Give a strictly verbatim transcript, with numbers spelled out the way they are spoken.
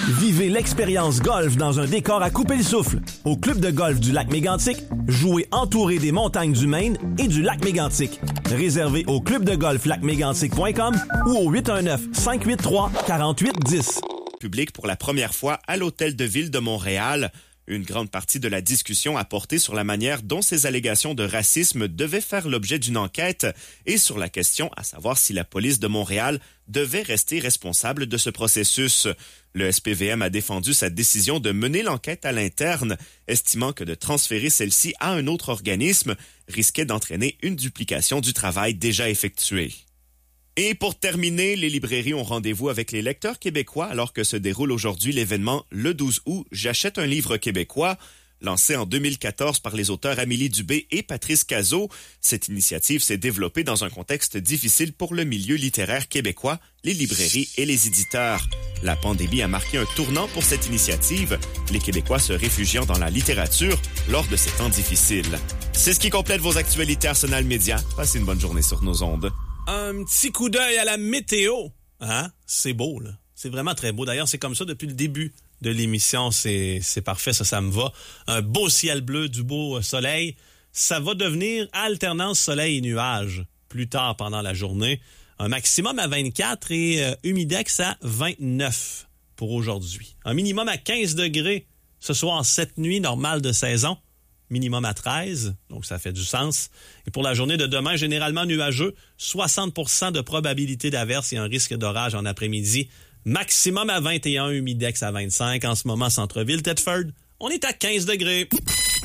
Vivez l'expérience golf dans un décor à couper le souffle. Au club de golf du lac Mégantic, jouez entouré des montagnes du Maine et du lac Mégantic. Réservez au club de golf lac mégantic point com ou au huit un neuf, cinq huit trois, quatre huit un zéro. Public pour la première fois à l'Hôtel de Ville de Montréal. Une grande partie de la discussion a porté sur la manière dont ces allégations de racisme devaient faire l'objet d'une enquête et sur la question à savoir si la police de Montréal devait rester responsable de ce processus. Le S P V M a défendu sa décision de mener l'enquête à l'interne, estimant que de transférer celle-ci à un autre organisme risquait d'entraîner une duplication du travail déjà effectué. Et pour terminer, les librairies ont rendez-vous avec les lecteurs québécois alors que se déroule aujourd'hui l'événement Le douze août, J'achète un livre québécois. Lancé en deux mille quatorze par les auteurs Amélie Dubé et Patrice Cazot, cette initiative s'est développée dans un contexte difficile pour le milieu littéraire québécois, les librairies et les éditeurs. La pandémie a marqué un tournant pour cette initiative, les Québécois se réfugiant dans la littérature lors de ces temps difficiles. C'est ce qui complète vos actualités Arsenal Média. Passez une bonne journée sur nos ondes. Un petit coup d'œil à la météo. Hein? C'est beau, là. C'est vraiment très beau. D'ailleurs, c'est comme ça depuis le début de l'émission. C'est, c'est parfait, ça, ça me va. Un beau ciel bleu, du beau soleil. Ça va devenir alternance soleil et nuages plus tard pendant la journée. Un maximum à vingt-quatre et euh, humidex à vingt-neuf pour aujourd'hui. Un minimum à quinze degrés ce soir, cette nuit normale de saison. Minimum à treize, donc ça fait du sens. Et pour la journée de demain, généralement nuageux, soixante pour cent de probabilité d'averse et un risque d'orage en après-midi. Maximum à vingt et un, humidex à vingt-cinq. En ce moment, centre-ville, Thetford, on est à quinze degrés.